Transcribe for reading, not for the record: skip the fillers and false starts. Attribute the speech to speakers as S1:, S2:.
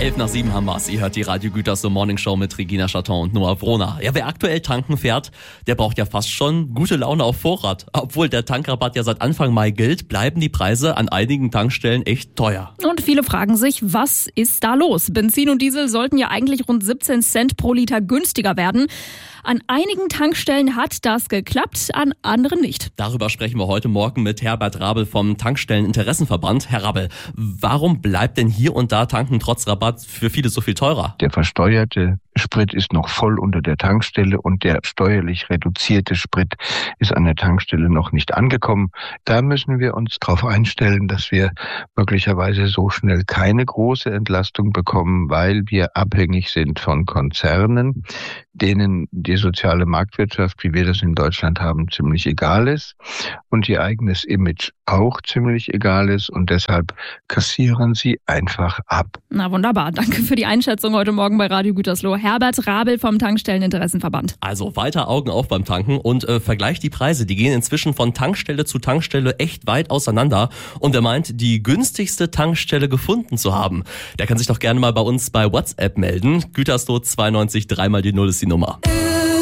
S1: 11:07 haben wir's. Ihr hört die Radio Gütersloh Morning Show mit Regina Chaton und Noah Brona. Ja, wer aktuell tanken fährt, der braucht ja fast schon gute Laune auf Vorrat. Obwohl der Tankrabatt ja seit Anfang Mai gilt, bleiben die Preise an einigen Tankstellen echt teuer.
S2: Und viele fragen sich, was ist da los? Benzin und Diesel sollten ja eigentlich rund 17 Cent pro Liter günstiger werden. An einigen Tankstellen hat das geklappt, an anderen nicht.
S1: Darüber sprechen wir heute Morgen mit Herbert Rabel vom Tankstelleninteressenverband. Herr Rabel, warum bleibt denn hier und da Tanken trotz Rabatt für viele so viel teurer?
S3: Der versteuerte Sprit ist noch voll unter der Tankstelle und der steuerlich reduzierte Sprit ist an der Tankstelle noch nicht angekommen. Da müssen wir uns darauf einstellen, dass wir möglicherweise so schnell keine große Entlastung bekommen, weil wir abhängig sind von Konzernen, denen die soziale Marktwirtschaft, wie wir das in Deutschland haben, ziemlich egal ist und ihr eigenes Image auch ziemlich egal ist und deshalb kassieren sie einfach ab.
S2: Na wunderbar, danke für die Einschätzung heute Morgen bei Radio Gütersloh. Herbert Rabel vom Tankstelleninteressenverband.
S1: Also weiter Augen auf beim Tanken und vergleicht die Preise. Die gehen inzwischen von Tankstelle zu Tankstelle echt weit auseinander. Und wer meint, die günstigste Tankstelle gefunden zu haben, der kann sich doch gerne mal bei uns bei WhatsApp melden. Gütersloh 92 3 mal die 0 ist die Nummer.